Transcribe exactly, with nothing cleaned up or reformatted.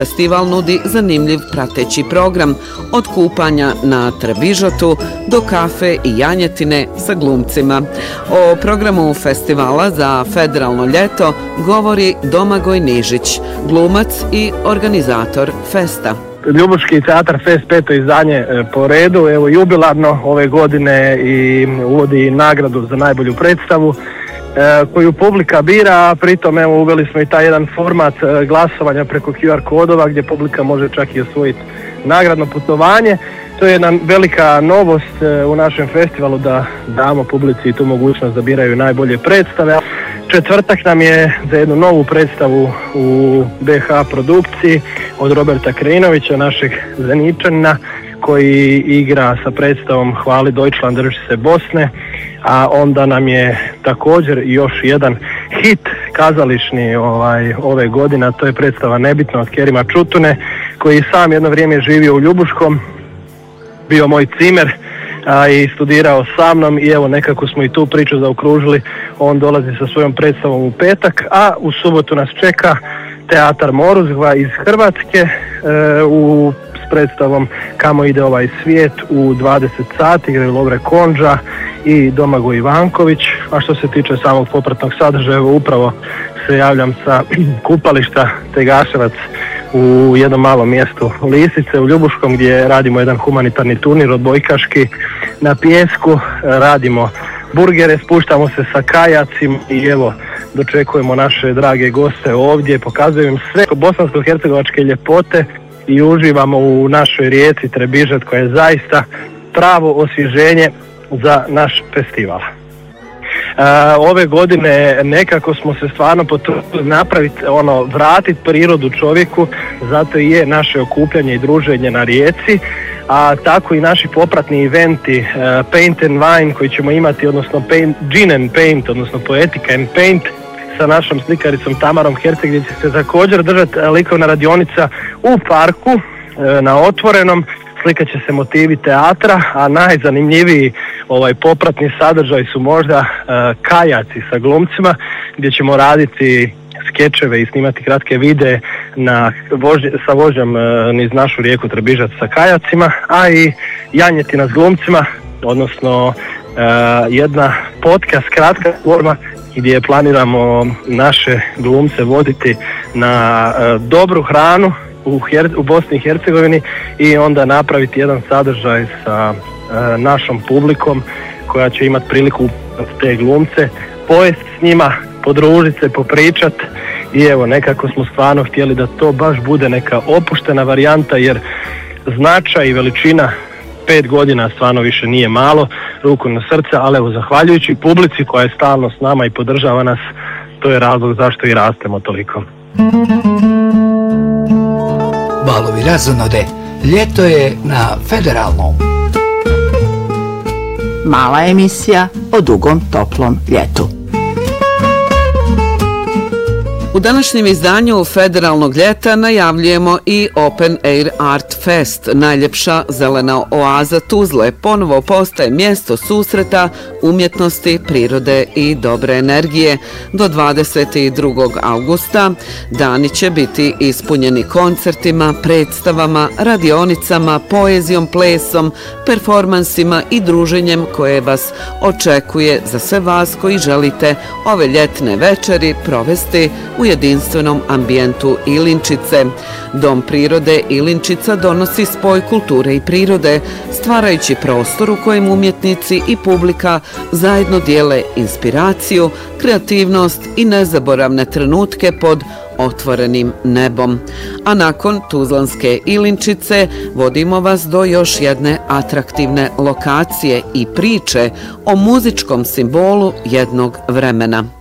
Festival nudi zanimljiv prateći program, od kupanja na Trebižotu do kafe i janjetine sa glumcima. O programu festivala za federalno ljeto govori Domagoj Nižić, glumac i organizator festa. Ljubuški teatar Fest peto izdanje po redu, evo jubilarno ove godine i uvodi nagradu za najbolju predstavu koju publika bira, a pritom evo uveli smo i taj jedan format glasovanja preko Q R kodova gdje publika može čak i osvojiti nagradno putovanje. To je jedna velika novost u našem festivalu da damo publici tu mogućnost da biraju najbolje predstave. Četvrtak nam je za jednu novu predstavu u B H produkciji od Roberta Krejinovića, našeg Zeničanina, koji igra sa predstavom Hvali Deutschland, drži se Bosne, a onda nam je također još jedan hit kazališni ovaj, ove godine, a to je predstava Nebitno od Kerima Čutune, koji sam jedno vrijeme živio u Ljubuškom, bio moj cimer a, i studirao sa mnom i evo nekako smo i tu priču zaokružili. On dolazi sa svojom predstavom u petak, a u subotu nas čeka Teatar Moruzgva iz Hrvatske e, u predstavom Kamo ide ovaj svijet u dvadeset sati, igraju Lovre Konđa i Domagoj Ivanković. A što se tiče samog popratnog sadržaja, evo upravo se javljam sa kupališta Tegaševac u jednom malom mjestu Lisice u Ljubuškom, gdje radimo jedan humanitarni turnir odbojkaški na pijesku, radimo burgere, spuštamo se sa kajacima i evo dočekujemo naše drage goste ovdje, pokazujem sve bosansko-hercegovačke ljepote i uživamo u našoj rijeci Trebižat, koja je zaista pravo osvježenje za naš festival. E, ove godine nekako smo se stvarno potrudili napraviti, ono, vratiti prirodu čovjeku, zato i je naše okupljanje i druženje na rijeci, a tako i naši popratni eventi e, Paint and Wine koji ćemo imati, odnosno paint, Gin and Paint, odnosno Poetica and Paint, sa našom slikaricom Tamarom Herceg, gdje će se također držati likovna radionica u parku na otvorenom. Slikat će se motivi teatra, a najzanimljiviji ovaj popratni sadržaj su možda uh, kajaci sa glumcima, gdje ćemo raditi skečeve i snimati kratke videe na vožnje, sa vožnjom uh, niz našu rijeku Trebižac sa kajacima, a i janjetina s glumcima, odnosno uh, jedna podcast kratka forma gdje planiramo naše glumce voditi na e, dobru hranu u, Her- u Bosni i Hercegovini i onda napraviti jedan sadržaj sa e, našom publikom koja će imati priliku te glumce pojesti s njima, podružiti se, popričat i evo nekako smo stvarno htjeli da to baš bude neka opuštena varijanta, jer značaj i veličina pet godina stvarno više nije malo, ruku na srce, ali evo zahvaljujući publici koja je stalno s nama i podržava nas, to je razlog zašto i rastemo toliko. Valovi razonode, ljeto je na Federalnom. Mala emisija o dugom toplom ljetu. U današnjem izdanju Federalnog ljeta najavljujemo i Open Air Art Fest. Najljepša zelena oaza Tuzle ponovo postaje mjesto susreta umjetnosti, prirode i dobre energije. Do dvadeset drugog augusta dani će biti ispunjeni koncertima, predstavama, radionicama, poezijom, plesom, performansima i druženjem koje vas očekuje za sve vas koji želite ove ljetne večeri provesti u jedinstvenom ambijentu Ilinčice. Dom prirode Ilinčica donosi spoj kulture i prirode, stvarajući prostor u kojem umjetnici i publika zajedno dijele inspiraciju, kreativnost i nezaboravne trenutke pod otvorenim nebom. A nakon Tuzlanske Ilinčice vodimo vas do još jedne atraktivne lokacije i priče o muzičkom simbolu jednog vremena.